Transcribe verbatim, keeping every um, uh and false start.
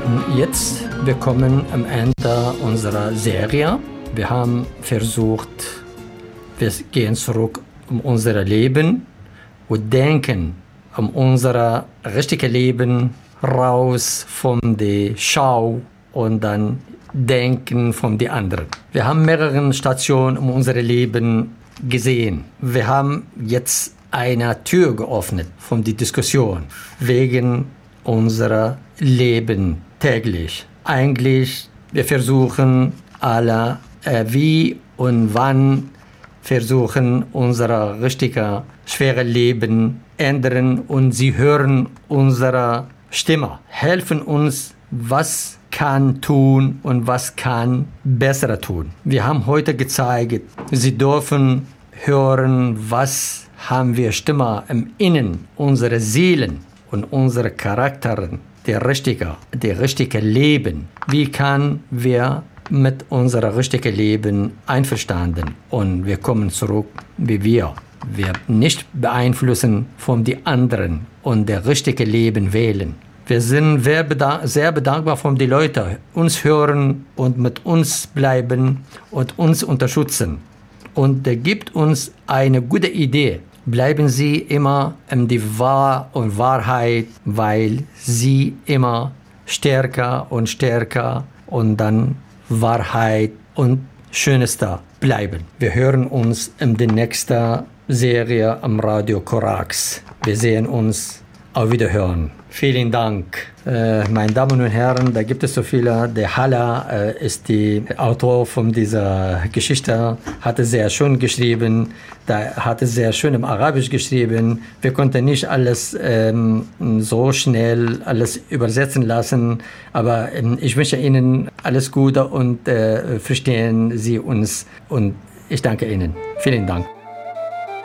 Jetzt, wir kommen am Ende unserer Serie. Wir haben versucht, wir gehen zurück um unser Leben und denken um unser richtiges Leben raus von der Schau und dann denken von den anderen. Wir haben mehrere Stationen um unser Leben gesehen. Wir haben jetzt eine Tür geöffnet von der Diskussion wegen unserer Leben täglich. Eigentlich, wir versuchen alle, äh, wie und wann versuchen unser richtiger, schwere Leben ändern und sie hören unsere Stimme, helfen uns, was kann tun und was kann besser tun. Wir haben heute gezeigt, sie dürfen hören, was haben wir Stimme im Innen, unsere Seelen und unsere Charakter, der richtige, der richtige Leben. Wie kann wir mit unserem richtigen Leben einverstanden und wir kommen zurück, wie wir. Wir nicht beeinflussen von den anderen und der richtige Leben wählen. Wir sind sehr, bedank- sehr bedankbar von den Leuten, uns hören und mit uns bleiben und uns unterstützen. Und der gibt uns eine gute Idee. Bleiben Sie immer in die Wahr und Wahrheit, weil Sie immer stärker und stärker und dann Wahrheit und Schönster bleiben. Wir hören uns in der nächsten Serie am Radio Korax. Wir sehen uns. Auf Wiederhören. Vielen Dank. Äh, meine Damen und Herren, da gibt es so viele. Der Hala äh, ist der Autor von dieser Geschichte, hatte sehr schön geschrieben, da hatte sehr schön im Arabisch geschrieben. Wir konnten nicht alles ähm, so schnell alles übersetzen lassen, aber ähm, ich wünsche Ihnen alles Gute und äh, verstehen Sie uns und ich danke Ihnen. Vielen Dank.